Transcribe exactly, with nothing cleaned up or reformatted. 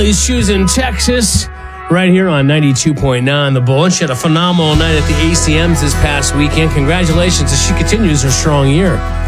Kelly's Shoes in Texas, right here on ninety-two point nine The Bull. She had a phenomenal night at the A C Ms this past weekend. Congratulations as she continues her strong year.